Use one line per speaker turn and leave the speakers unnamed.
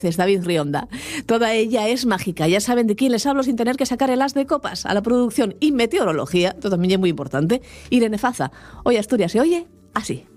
Es David Rionda. Toda ella es mágica. Ya saben de quién les hablo sin tener que sacar el as de copas. A la producción y meteorología, esto también es muy importante, Irene Faza. Hoy Asturias se oye así.